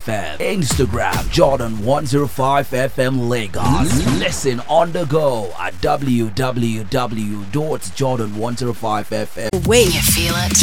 FM. Instagram Jordan 105 FM Lagos. Listen on the go at www.jordan105fm. Way you feel it.